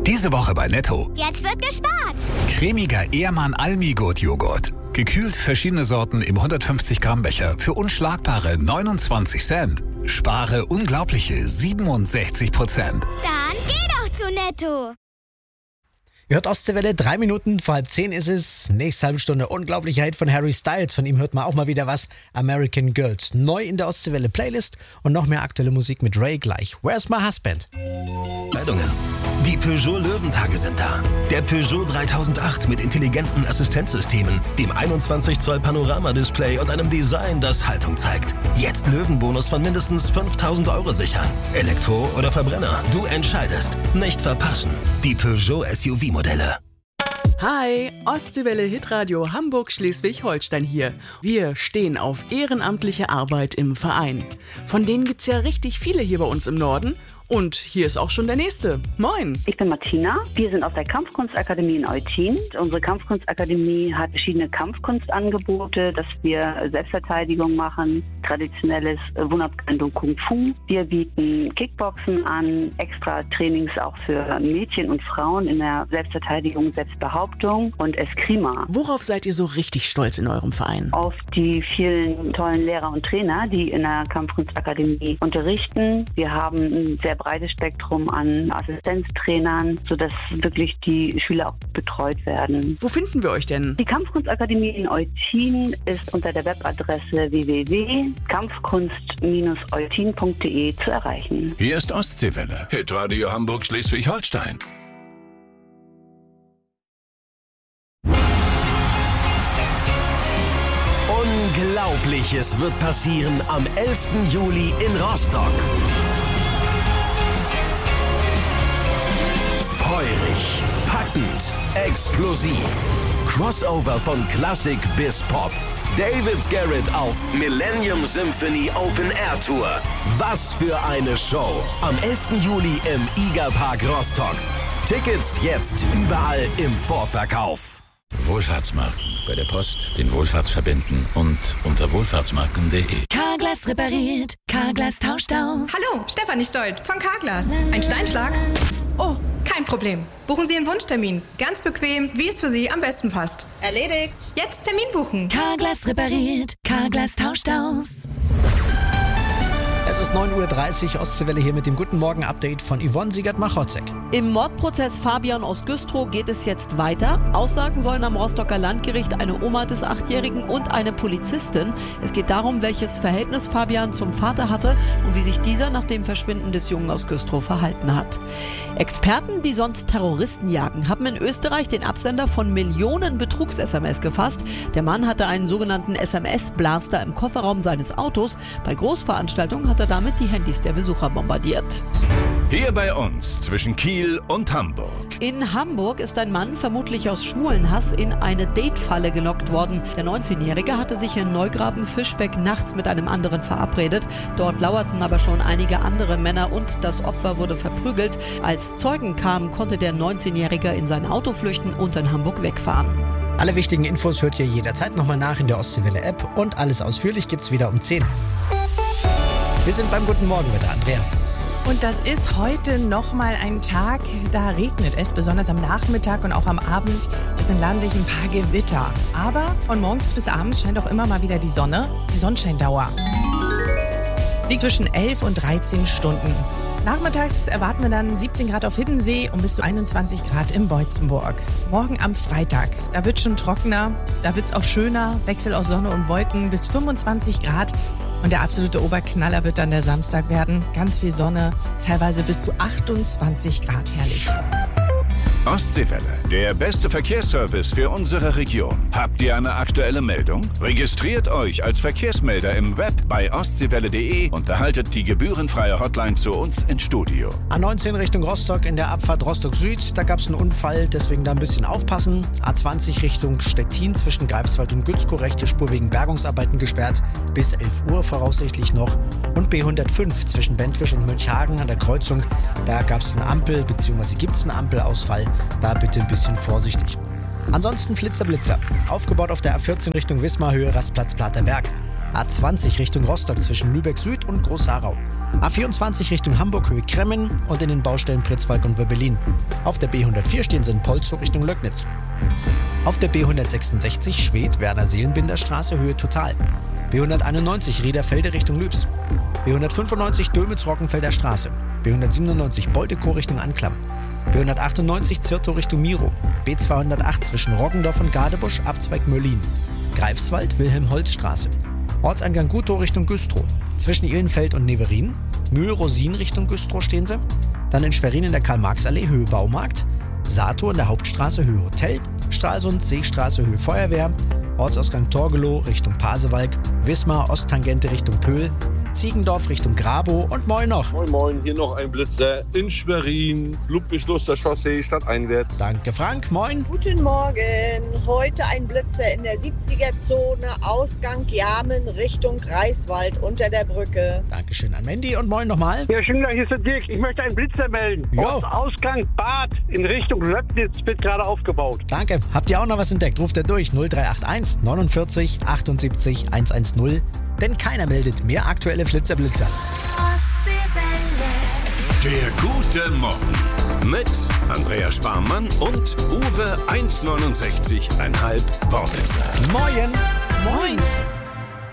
Diese Woche bei Netto. Jetzt wird gespart. Cremiger Ehrmann Almigurt-Joghurt. Gekühlt verschiedene Sorten im 150 Gramm Becher für unschlagbare 29 Cent. Spare unglaubliche 67%. Dann geh doch zu Netto. Ihr hört Ostseewelle, 3 Minuten vor 9:30 ist es. Nächste halbe Stunde unglaublicher Hit von Harry Styles. Von ihm hört man auch mal wieder was. American Girls. Neu in der Ostseewelle Playlist und noch mehr aktuelle Musik mit Ray gleich. Where's my husband? Meldungen. Die Peugeot Löwentage sind da. Der Peugeot 3008 mit intelligenten Assistenzsystemen, dem 21 Zoll Panoramadisplay und einem Design, das Haltung zeigt. Jetzt Löwenbonus von mindestens 5.000 € sichern. Elektro oder Verbrenner, du entscheidest. Nicht verpassen. Die Peugeot SUV-Modelle. Hi, Ostseewelle Hitradio Hamburg-Schleswig-Holstein hier. Wir stehen auf ehrenamtliche Arbeit im Verein. Von denen gibt's ja richtig viele hier bei uns im Norden. Und hier ist auch schon der Nächste. Moin. Ich bin Martina. Wir sind aus der Kampfkunstakademie in Eutin. Unsere Kampfkunstakademie hat verschiedene Kampfkunstangebote, dass wir Selbstverteidigung machen, traditionelles Wunderkandung Kung Fu. Wir bieten Kickboxen an, extra Trainings auch für Mädchen und Frauen in der Selbstverteidigung, Selbstbehauptung und Eskrima. Worauf seid ihr so richtig stolz in eurem Verein? Auf die vielen tollen Lehrer und Trainer, die in der Kampfkunstakademie unterrichten. Wir haben ein sehr breites Spektrum an Assistenztrainern, sodass wirklich die Schüler auch betreut werden. Wo finden wir euch denn? Die Kampfkunstakademie in Eutin ist unter der Webadresse www.kampfkunst-eutin.de zu erreichen. Hier ist Ostseewelle. Hitradio Hamburg-Schleswig-Holstein. Unglaubliches wird passieren am 11. Juli in Rostock. Feurig, packend, explosiv. Crossover von Klassik bis Pop. David Garrett auf Millennium Symphony Open Air Tour. Was für eine Show. Am 11. Juli im IGA Park Rostock. Tickets jetzt überall im Vorverkauf. Wohlfahrtsmarken. Bei der Post den Wohlfahrtsverbänden und unter wohlfahrtsmarken.de. Carglass repariert, Carglass tauscht aus. Hallo, Stefanie Stolt von Carglass. Ein Steinschlag? Oh, kein Problem. Buchen Sie Ihren Wunschtermin. Ganz bequem, wie es für Sie am besten passt. Erledigt. Jetzt Termin buchen. Carglass repariert, Carglass tauscht aus. Es ist 9:30 Uhr, Ostseewelle hier mit dem Guten Morgen-Update von Yvonne Siegert-Machotzek. Im Mordprozess Fabian aus Güstrow geht es jetzt weiter. Aussagen sollen am Rostocker Landgericht eine Oma des 8-Jährigen und eine Polizistin. Es geht darum, welches Verhältnis Fabian zum Vater hatte und wie sich dieser nach dem Verschwinden des Jungen aus Güstrow verhalten hat. Experten, die sonst Terroristen jagen, haben in Österreich den Absender von Millionen Betrugs-SMS gefasst. Der Mann hatte einen sogenannten SMS-Blaster im Kofferraum seines Autos. Bei Großveranstaltungen hat er damit die Handys der Besucher bombardiert. Hier bei uns zwischen Kiel und Hamburg. In Hamburg ist ein Mann vermutlich aus Schwulenhass in eine Datefalle gelockt worden. Der 19-Jährige hatte sich in Neugraben-Fischbeck nachts mit einem anderen verabredet. Dort lauerten aber schon einige andere Männer und das Opfer wurde verprügelt. Als Zeugen kamen, konnte der 19-Jährige in sein Auto flüchten und in Hamburg wegfahren. Alle wichtigen Infos hört ihr jederzeit nochmal nach in der Ostseewelle-App und alles ausführlich gibt's wieder um 10. Wir sind beim Guten Morgen mit Andrea. Und das ist heute nochmal ein Tag, da regnet es, besonders am Nachmittag und auch am Abend. Es entladen sich ein paar Gewitter. Aber von morgens bis abends scheint auch immer mal wieder die Sonne. Die Sonnenscheindauer liegt zwischen 11 und 13 Stunden. Nachmittags erwarten wir dann 17 Grad auf Hiddensee und bis zu 21 Grad in Beutzenburg. Morgen am Freitag, da wird schon trockener, da wird es auch schöner. Wechsel aus Sonne und Wolken bis 25 Grad. Und der absolute Oberknaller wird dann der Samstag werden. Ganz viel Sonne, teilweise bis zu 28 Grad, herrlich. Ostseewelle, der beste Verkehrsservice für unsere Region. Habt ihr eine aktuelle Meldung? Registriert euch als Verkehrsmelder im Web bei ostseewelle.de und erhaltet die gebührenfreie Hotline zu uns ins Studio. A19 Richtung Rostock in der Abfahrt Rostock Süd, da gab es einen Unfall, deswegen da ein bisschen aufpassen. A20 Richtung Stettin zwischen Greifswald und Gützkow, rechte Spur wegen Bergungsarbeiten gesperrt, bis 11 Uhr voraussichtlich noch. Und B105 zwischen Bentwisch und Münchhagen an der Kreuzung, da gab es eine Ampel, beziehungsweise gibt es einen Ampelausfall. Da bitte ein bisschen vorsichtig. Ansonsten Flitzer-Blitzer. Aufgebaut auf der A14 Richtung Wismar, Höhe Rastplatz Platerberg. A20 Richtung Rostock zwischen Lübeck Süd und Groß-Sarau. A24 Richtung Hamburg Höhe Kremmen und in den Baustellen Pritzwalk und Wöbbelin. Auf der B104 stehen sie in Polzow Richtung Löcknitz. Auf der B166 Schwedt-Werner-Seelenbinder-Straße Höhe Total. B191 Riederfelde Richtung Lübs. B195 Dölmitz-Rockenfelder Straße. B197 Boldekow Richtung Anklam. B198 Zirtow Richtung Miro. B208 zwischen Roggendorf und Gadebusch, Abzweig Möllin. Greifswald Wilhelm-Holz-Straße. Ortseingang Gutow Richtung Güstrow. Zwischen Ihlenfeld und Neverin. Mühl-Rosin Richtung Güstrow stehen sie. Dann in Schwerin in der Karl-Marx-Allee Höhe Baumarkt. Sator in der Hauptstraße Höhe Hotel. Stralsund Seestraße Höhe Feuerwehr. Ortsausgang Torgelow Richtung Pasewalk. Wismar Osttangente Richtung Pöhl. Ziegendorf Richtung Grabow und moin noch. Moin moin, hier noch ein Blitzer in Schwerin, Ludwigsluster Chaussee, stadteinwärts. Danke Frank, moin. Guten Morgen, heute ein Blitzer in der 70er-Zone, Ausgang Jamen Richtung Greifswald unter der Brücke. Dankeschön an Mandy und moin nochmal. Ja, Schindler, hier ist der Dirk, ich möchte einen Blitzer melden. Ausgang Bad in Richtung Löcknitz wird gerade aufgebaut. Danke, habt ihr auch noch was entdeckt? Ruft ihr durch 0381 49 78 110. Denn keiner meldet mehr aktuelle Flitzer-Blitzer. Der gute Morgen mit Andrea Sparmann und Uwe 1,69,5 Wortwitzer. Moin. Moin.